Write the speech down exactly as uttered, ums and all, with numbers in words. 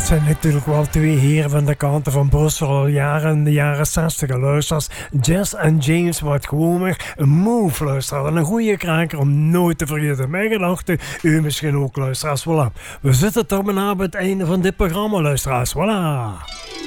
het zijn natuurlijk wel twee heren van de kanten van Brussel al jaren in de jaren zestig. Luisteraars, Jess en James wordt gewoon weer een move, luisteraars. En een goede kraker om nooit te vergeten. Mijn gedachten, u misschien ook, luisteraars. Voilà. We zitten toch bijna bij het einde van dit programma, luisteraars. Voilà.